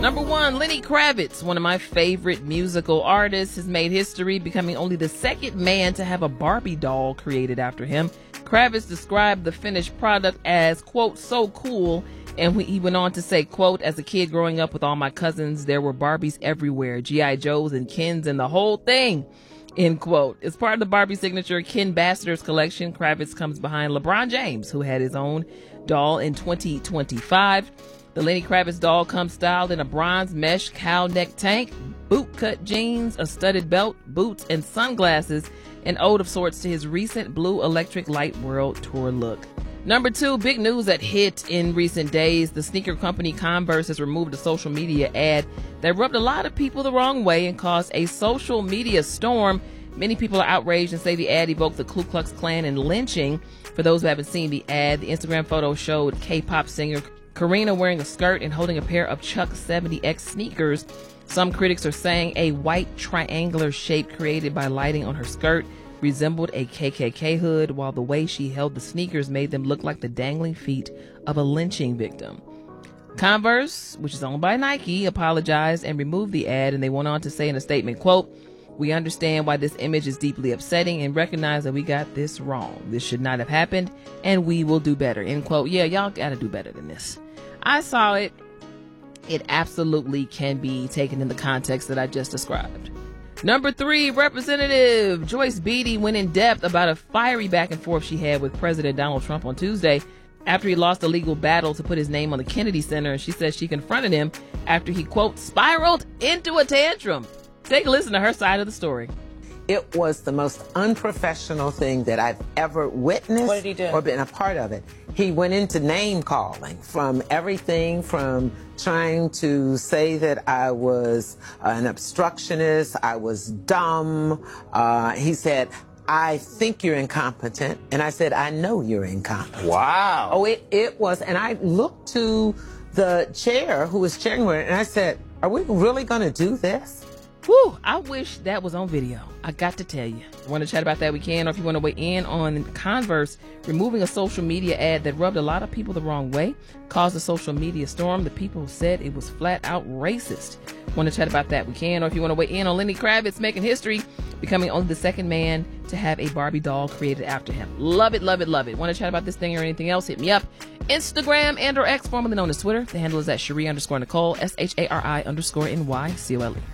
Number 1, Lenny Kravitz, one of my favorite musical artists, has made history, becoming only the second man to have a Barbie doll created after him. Kravitz described the finished product as, quote, so cool, and he went on to say, quote, as a kid growing up with all my cousins, there were Barbies everywhere, G.I. Joes and Kens and the whole thing, end quote. As part of the Barbie signature Ken Basseter's collection, Kravitz comes behind LeBron James, who had his own doll in 2025. The Lenny Kravitz doll comes styled in a bronze mesh cow neck tank, boot-cut jeans, a studded belt, boots, and sunglasses, an ode of sorts to his recent Blue Electric Light World Tour look. Number 2, big news that hit in recent days. The sneaker company Converse has removed a social media ad that rubbed a lot of people the wrong way and caused a social media storm. Many people are outraged and say the ad evoked the Ku Klux Klan and lynching. For those who haven't seen the ad, the Instagram photo showed K-pop singer Karina wearing a skirt and holding a pair of Chuck 70X sneakers. Some critics are saying a white triangular shape created by lighting on her skirt resembled a KKK hood, while the way she held the sneakers made them look like the dangling feet of a lynching victim. Converse, which is owned by Nike, apologized and removed the ad, and they went on to say in a statement, quote, "We understand why this image is deeply upsetting and recognize that we got this wrong. This should not have happened, and we will do better," end quote. Yeah, y'all gotta do better than this. I saw it. It absolutely can be taken in the context that I just described. Number 3, Representative Joyce Beatty went in depth about a fiery back and forth she had with President Donald Trump on Tuesday after he lost a legal battle to put his name on the Kennedy Center. She says she confronted him after he, quote, spiraled into a tantrum. Take a listen to her side of the story. It was the most unprofessional thing that I've ever witnessed. What did he do? Or been a part of it. He went into name calling, from everything from trying to say that I was an obstructionist, I was dumb. He said, "I think you're incompetent." And I said, "I know you're incompetent." Wow. Oh, it was. And I looked to the chair who was chairing it, and I said, "Are we really going to do this?" Whew, I wish that was on video. I got to tell you. Want to chat about that, we can. Or if you want to weigh in on Converse removing a social media ad that rubbed a lot of people the wrong way, caused a social media storm. The people said it was flat out racist. Want to chat about that, we can. Or if you want to weigh in on Lenny Kravitz making history, becoming only the second man to have a Barbie doll created after him. Love it, love it, love it. Want to chat about this thing or anything else, hit me up. Instagram and or X, formerly known as Twitter. The handle is at Cherie_Nicole, SHARI_NYCOLE.